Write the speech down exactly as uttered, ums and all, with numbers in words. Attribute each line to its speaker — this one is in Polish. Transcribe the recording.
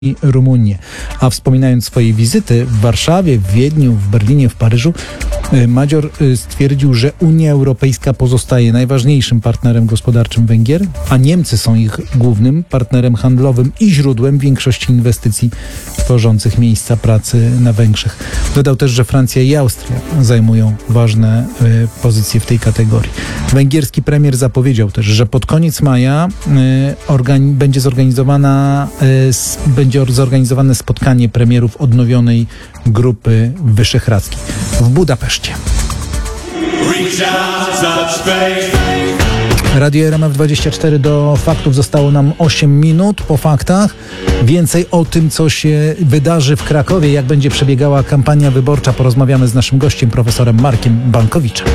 Speaker 1: i Rumunię. A wspominając swojej wizyty w Warszawie, w Wiedniu, w Berlinie, w Paryżu, Madzior stwierdził, że Unia Europejska pozostaje najważniejszym partnerem gospodarczym Węgier, a Niemcy są ich głównym partnerem handlowym i źródłem większości inwestycji tworzących miejsca pracy na Węgrzech. Dodał też, że Francja i Austria zajmują ważne y, pozycje w tej kategorii. Węgierski premier zapowiedział też, że pod koniec maja y, organi- będzie zorganizowana y, s- będzie zorganizowane spotkanie premierów odnowionej grupy wyszehradzkiej w Budapeszcie. Radio R M F dwadzieścia cztery, do faktów zostało nam osiem minut. Po faktach więcej o tym, co się wydarzy w Krakowie, jak będzie przebiegała kampania wyborcza, porozmawiamy z naszym gościem, profesorem Markiem Bankowiczem.